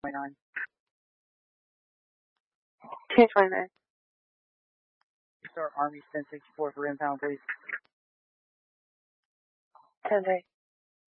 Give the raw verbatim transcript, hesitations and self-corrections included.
twenty-nine. ten twenty-nine. Start Army ten sixty-four for impound, please. ten three.